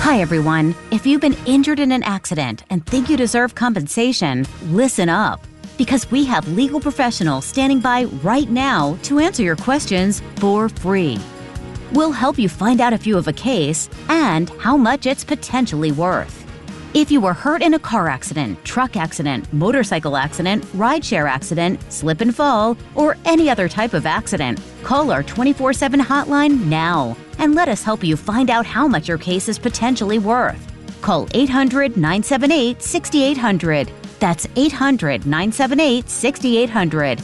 Hi, everyone. If you've been injured in an accident and think you deserve compensation, listen up. Because we have legal professionals standing by right now to answer your questions for free. We'll help you find out if you have a case and how much it's potentially worth. If you were hurt in a car accident, truck accident, motorcycle accident, rideshare accident, slip and fall, or any other type of accident, call our 24/7 hotline now and let us help you find out how much your case is potentially worth. Call 800-978-6800. That's 800-978-6800.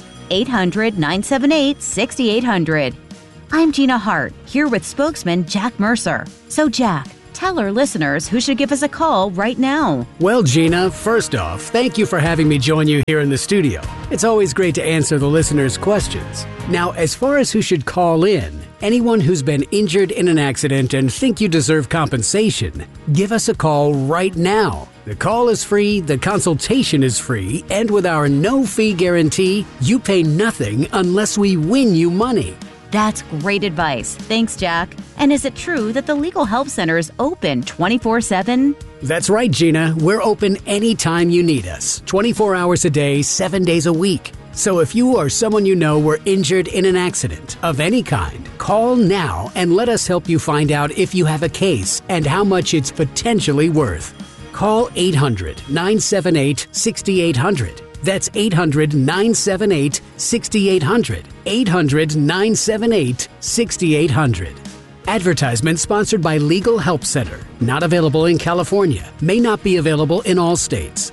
800-978-6800. I'm Gina Hart, here with spokesman Jack Mercer. So Jack, tell our listeners who should give us a call right now. Well, Gina, first off, thank you for having me join you here in the studio. It's always great to answer the listeners' questions. Now, as far as who should call in, anyone who's been injured in an accident and think you deserve compensation, give us a call right now. The call is free, the consultation is free, and with our no-fee guarantee, you pay nothing unless we win you money. That's great advice. Thanks, Jack. And is it true that the Legal Help Center is open 24/7? That's right, Gina. We're open anytime you need us, 24 hours a day, 7 days a week. So if you or someone you know were injured in an accident of any kind, call now and let us help you find out if you have a case and how much it's potentially worth. Call 800-978-6800. That's 800-978-6800. 800-978-6800. Advertisement sponsored by Legal Help Center. Not available in California. May not be available in all states.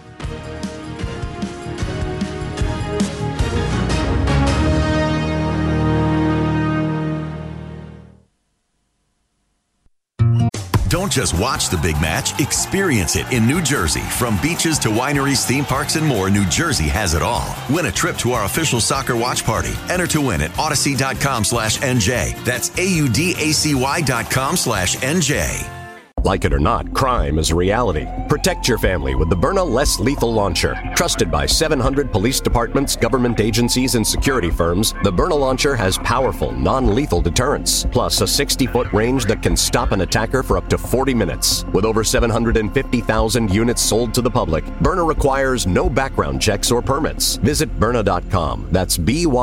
Don't just watch the big match, experience it in New Jersey. From beaches to wineries, theme parks, and more, New Jersey has it all. Win a trip to our official soccer watch party. Enter to win at Odyssey.com/NJ. That's AUDACY.com/NJ. Like it or not, crime is a reality. Protect your family with the Byrna Less Lethal Launcher. Trusted by 700 police departments, government agencies, and security firms, the Byrna Launcher has powerful, non-lethal deterrence, plus a 60-foot range that can stop an attacker for up to 40 minutes. With over 750,000 units sold to the public, Byrna requires no background checks or permits. Visit Byrna.com. That's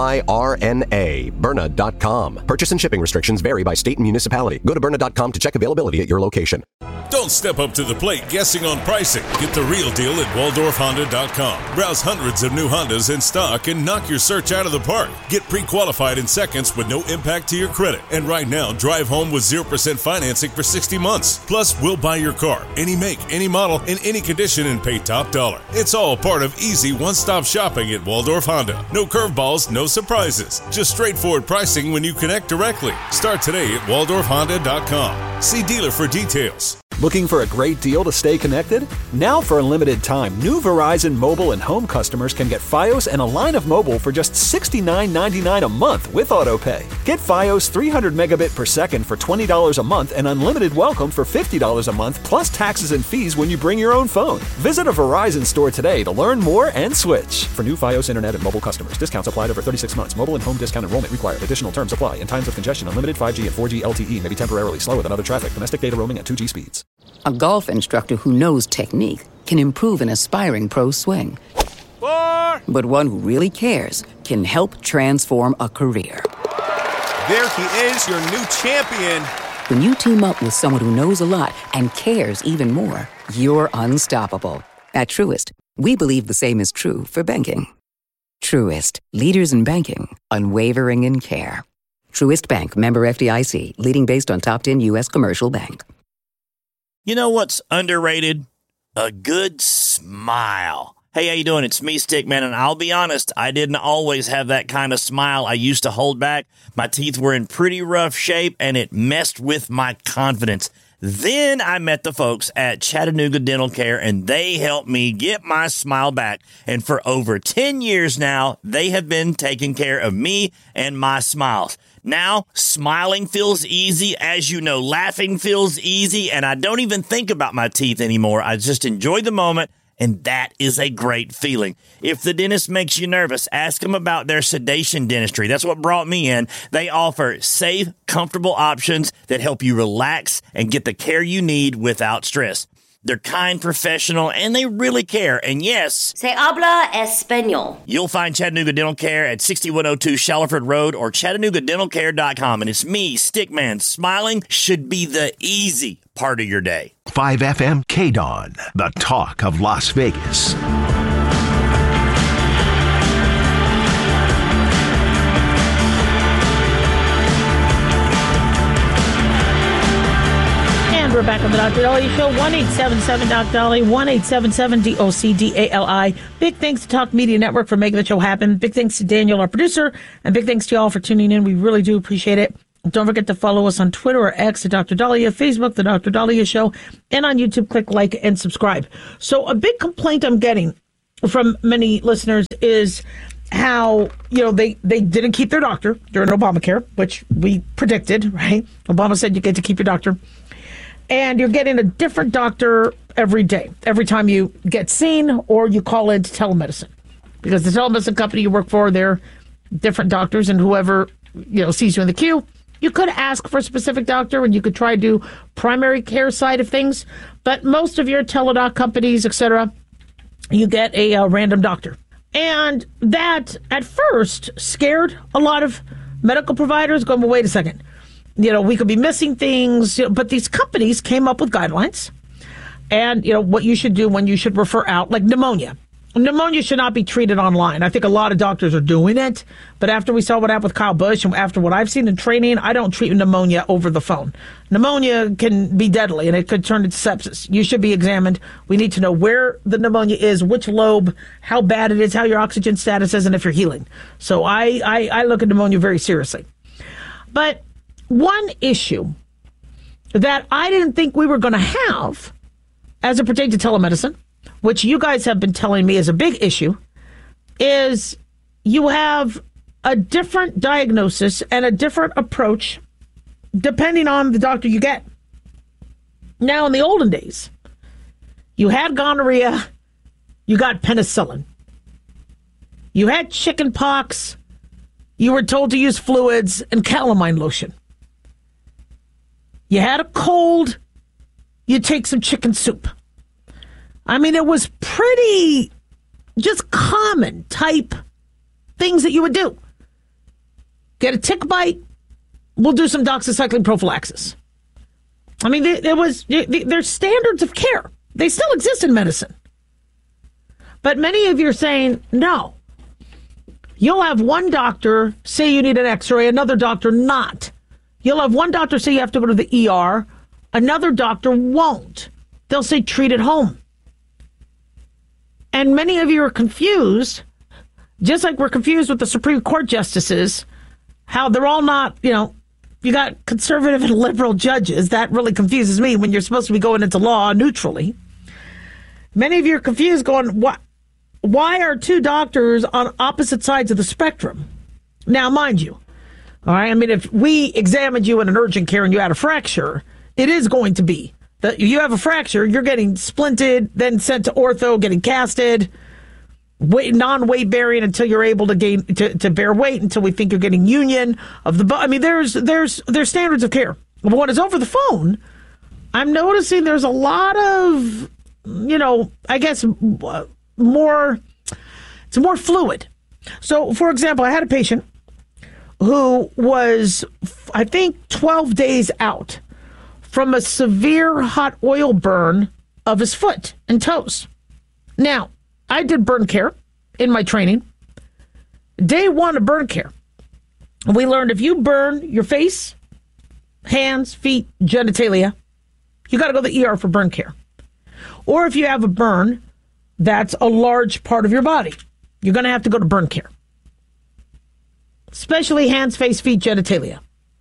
BYRNA, Byrna.com. Purchase and shipping restrictions vary by state and municipality. Go to Byrna.com to check availability at your location. Don't step up to the plate guessing on pricing. Get the real deal at WaldorfHonda.com. Browse hundreds of new Hondas in stock and knock your search out of the park. Get pre-qualified in seconds with no impact to your credit. And right now, drive home with 0% financing for 60 months. Plus, we'll buy your car, any make, any model, in any condition, and pay top dollar. It's all part of easy one-stop shopping at Waldorf Honda. No curveballs, no surprises. Just straightforward pricing when you connect directly. Start today at WaldorfHonda.com. See dealer for details. Looking for a great deal to stay connected? Now for a limited time, new Verizon mobile and home customers can get Fios and a line of mobile for just $69.99 a month with AutoPay. Get Fios 300 megabit per second for $20 a month and unlimited welcome for $50 a month plus taxes and fees when you bring your own phone. Visit a Verizon store today to learn more and switch. For new Fios internet and mobile customers, discounts applied over 36 months. Mobile and home discount enrollment required. Additional terms apply. In times of congestion, unlimited 5G and 4G LTE may be temporarily slower than other traffic. Domestic data roaming at 2G speeds. A golf instructor who knows technique can improve an aspiring pro's swing. But one who really cares can help transform a career. There he is, your new champion. When you team up with someone who knows a lot and cares even more, you're unstoppable. At Truist, we believe the same is true for banking. Truist, leaders in banking, unwavering in care. Truist Bank, member FDIC, leading based on top 10 U.S. commercial bank. You know what's underrated? A good smile. Hey, how you doing? It's me, Stickman, and I'll be honest, I didn't always have that kind of smile I used to hold back. My teeth were in pretty rough shape, and it messed with my confidence. Then I met the folks at Chattanooga Dental Care, and they helped me get my smile back. And for over 10 years now, they have been taking care of me and my smiles. Now, smiling feels easy. As you know, laughing feels easy, and I don't even think about my teeth anymore. I just enjoy the moment and that is a great feeling. If the dentist makes you nervous, ask them about their sedation dentistry. That's what brought me in. They offer safe, comfortable options that help you relax and get the care you need without stress. They're kind, professional, and they really care. And yes, Se habla español. You'll find Chattanooga Dental Care at 6102 Shallowford Road or ChattanoogaDentalCare.com. And it's me, Stickman. Smiling should be the easy part of your day. 5FM KDON, the talk of Las Vegas. We're back on the Dr. Dolly Show, 1-877-DOC-DOLLY, 1-877-DOC-DALI. Big thanks to Talk Media Network for making the show happen. Big thanks to Daniel, our producer, and big thanks to y'all for tuning in. We really do appreciate it. Don't forget to follow us on Twitter or X at Dr. Dahlia, Facebook, The Dr. Dahlia Show, and on YouTube, click like and subscribe. So a big complaint I'm getting from many listeners is how, they didn't keep their doctor during Obamacare, which we predicted, right? Obama said you get to keep your doctor. And you're getting a different doctor every day, every time you get seen or you call into telemedicine. Because the telemedicine company you work for, they're different doctors, and whoever, sees you in the queue, you could ask for a specific doctor and you could try to do primary care side of things. But most of your teledoc companies, etc., you get a random doctor. And that, at first, scared a lot of medical providers going, well, wait a second. We could be missing things, but these companies came up with guidelines and, what you should do when you should refer out, like pneumonia. Pneumonia should not be treated online. I think a lot of doctors are doing it, but after we saw what happened with Kyle Busch and after what I've seen in training, I don't treat pneumonia over the phone. Pneumonia can be deadly and it could turn into sepsis. You should be examined. We need to know where the pneumonia is, which lobe, how bad it is, how your oxygen status is, and if you're healing. So I look at pneumonia very seriously. But one issue that I didn't think we were going to have as it pertains to telemedicine, which you guys have been telling me is a big issue, is you have a different diagnosis and a different approach depending on the doctor you get. Now, in the olden days, you had gonorrhea, you got penicillin. You had chicken pox, you were told to use fluids and calamine lotion. You had a cold, you take some chicken soup. I mean, it was pretty just common type things that you would do. Get a tick bite, we'll do some doxycycline prophylaxis. I mean, there's standards of care. They still exist in medicine. But many of you are saying, no. You'll have one doctor say you need an x-ray, another doctor not. You'll have one doctor say you have to go to the ER. Another doctor won't. They'll say treat at home. And many of you are confused, just like we're confused with the Supreme Court justices, how they're all not, you got conservative and liberal judges. That really confuses me when you're supposed to be going into law neutrally. Many of you are confused going, why are two doctors on opposite sides of the spectrum? Now, mind you, all right, I mean, if we examined you in an urgent care and you had a fracture, it is going to be that you have a fracture, you're getting splinted, then sent to ortho, getting casted, non-weight bearing until you're able to gain to bear weight until we think you're getting union of the. I mean, there's standards of care. But when it's over the phone, I'm noticing there's a lot of, I guess more. It's more fluid. So, for example, I had a patient who was, I think, 12 days out from a severe hot oil burn of his foot and toes. Now, I did burn care in my training. Day one of burn care, we learned if you burn your face, hands, feet, genitalia, you got to go to the ER for burn care. Or if you have a burn that's a large part of your body, you're going to have to go to burn care. Especially hands, face, feet, genitalia.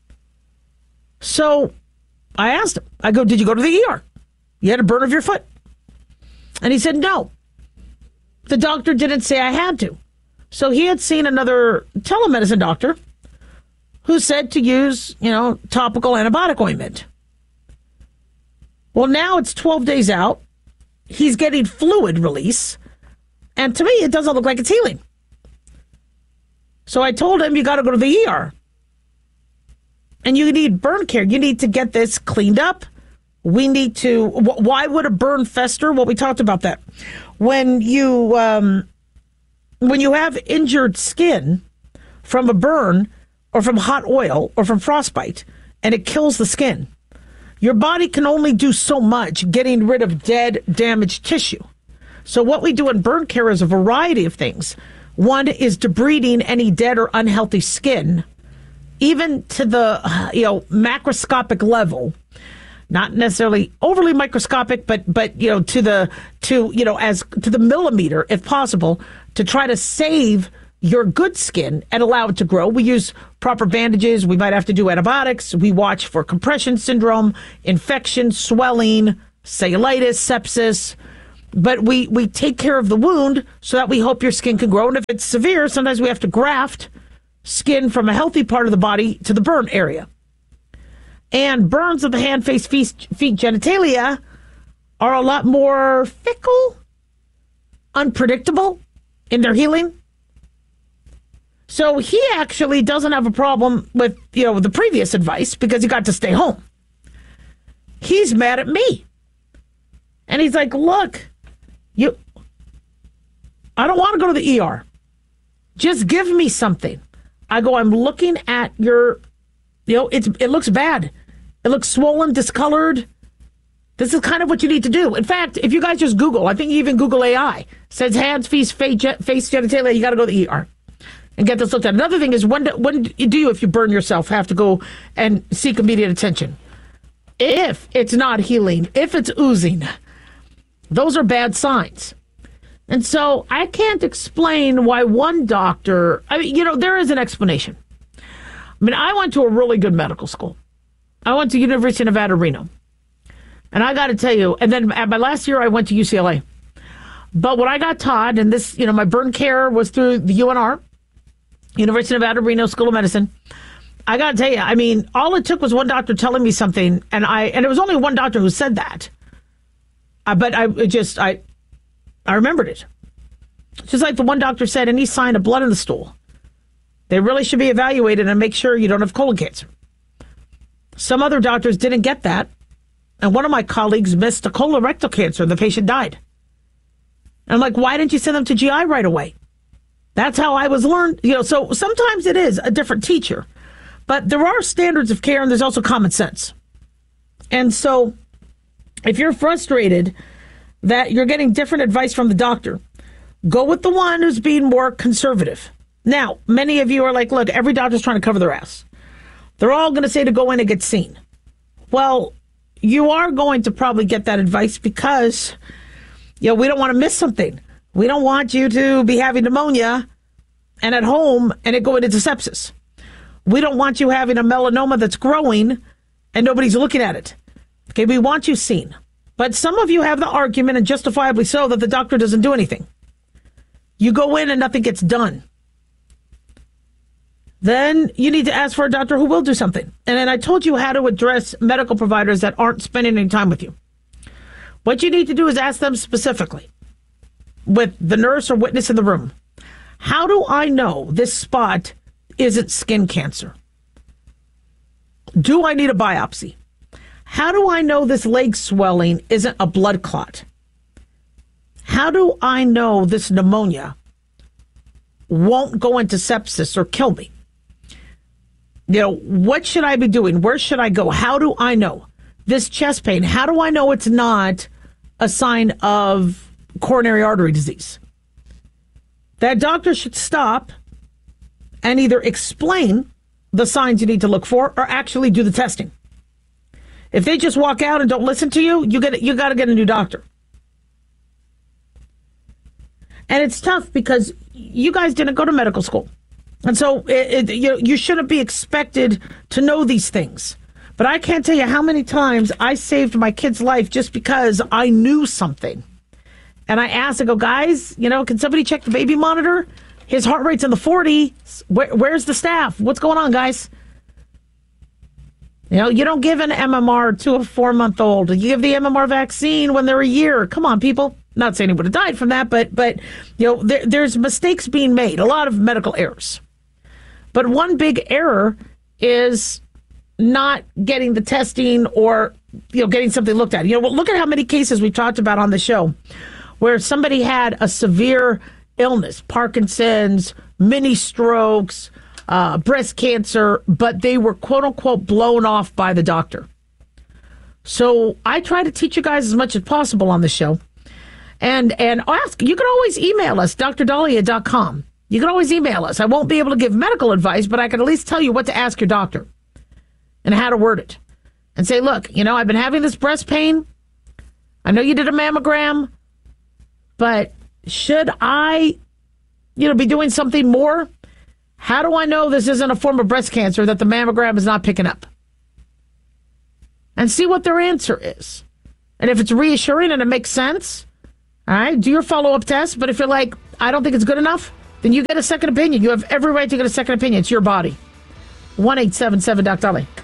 So I asked him, I go, did you go to the ER? You had a burn of your foot? And he said, no. The doctor didn't say I had to. So he had seen another telemedicine doctor who said to use, topical antibiotic ointment. Well, now it's 12 days out. he's getting fluid release. And to me, it doesn't look like it's healing. So I told him, you got to go to the ER. And you need burn care. You need to get this cleaned up. We need to... Why would a burn fester? Well, we talked about that. When you have injured skin from a burn or from hot oil or from frostbite, and it kills the skin, your body can only do so much getting rid of dead, damaged tissue. So what we do in burn care is a variety of things. One is debriding any dead or unhealthy skin, even to the macroscopic level, not necessarily overly microscopic, but to the millimeter if possible, to try to save your good skin and allow it to grow. We use proper bandages. We might have to do antibiotics. We watch for compression syndrome, infection, swelling, cellulitis, sepsis. But we take care of the wound so that we hope your skin can grow. And if it's severe, sometimes we have to graft skin from a healthy part of the body to the burn area. And burns of the hand, face, feet, genitalia are a lot more fickle, unpredictable in their healing. So he actually doesn't have a problem with, the previous advice because he got to stay home. He's mad at me. And he's like, look, I don't want to go to the ER. Just give me something. I go, I'm looking at your, it looks bad. It looks swollen, discolored. This is kind of what you need to do. In fact, if you guys just Google, I think you even Google AI, says hands, face, genitalia, you got to go to the ER and get this looked at. Another thing is, when do you, if you burn yourself, have to go and seek immediate attention? If it's not healing, if it's oozing, those are bad signs. And so I can't explain why one doctor, there is an explanation. I went to a really good medical school. I went to University of Nevada, Reno. And I got to tell you, and then at my last year, I went to UCLA. But what I got taught, and this, my burn care was through the UNR, University of Nevada, Reno School of Medicine. I got to tell you, all it took was one doctor telling me something, and it was only one doctor who said that. But I remembered it. Just like the one doctor said, any sign of blood in the stool, they really should be evaluated and make sure you don't have colon cancer. Some other doctors didn't get that. And one of my colleagues missed a colorectal cancer and the patient died. And I'm like, why didn't you send them to GI right away? That's how I was learned. So sometimes it is a different teacher. But there are standards of care and there's also common sense. And so if you're frustrated that you're getting different advice from the doctor, go with the one who's being more conservative. Now, many of you are like, look, every doctor's trying to cover their ass. They're all going to say to go in and get seen. Well, you are going to probably get that advice because, we don't want to miss something. We don't want you to be having pneumonia and at home and it going into sepsis. We don't want you having a melanoma that's growing and nobody's looking at it. Okay, we want you seen. But some of you have the argument, and justifiably so, that the doctor doesn't do anything. You go in and nothing gets done. Then you need to ask for a doctor who will do something. And then I told you how to address medical providers that aren't spending any time with you. What you need to do is ask them specifically, with the nurse or witness in the room, how do I know this spot isn't skin cancer? Do I need a biopsy? How do I know this leg swelling isn't a blood clot? How do I know this pneumonia won't go into sepsis or kill me? What should I be doing? Where should I go? How do I know? This chest pain, how do I know it's not a sign of coronary artery disease? That doctor should stop and either explain the signs you need to look for or actually do the testing. If they just walk out and don't listen to you, you got to get a new doctor. And it's tough because you guys didn't go to medical school. And so you shouldn't be expected to know these things. But I can't tell you how many times I saved my kid's life just because I knew something. And I asked, I go, guys, can somebody check the baby monitor? His heart rate's in the 40s. Where's the staff? What's going on, guys? You know, you don't give an MMR to a 4-month-old. You give the MMR vaccine when they're a year. Come on, people. Not saying he would have died from that, but you know, there's mistakes being made, a lot of medical errors. But one big error is not getting the testing or, you know, getting something looked at. You know, look at how many cases we've talked about on the show where somebody had a severe illness, Parkinson's, mini strokes, breast cancer, but they were quote unquote blown off by the doctor. So I try to teach you guys as much as possible on the show. And ask, you can always email us, drdahlia.com. You can always email us. I won't be able to give medical advice, but I can at least tell you what to ask your doctor and how to word it. And say, look, you know, I've been having this breast pain. I know you did a mammogram, but should I, you know, be doing something more? How do I know this isn't a form of breast cancer that the mammogram is not picking up? And see what their answer is. And if it's reassuring and it makes sense, all right, do your follow-up test. But if you're like, I don't think it's good enough, then you get a second opinion. You have every right to get a second opinion. It's your body. 1-877-DOC-DOLLY.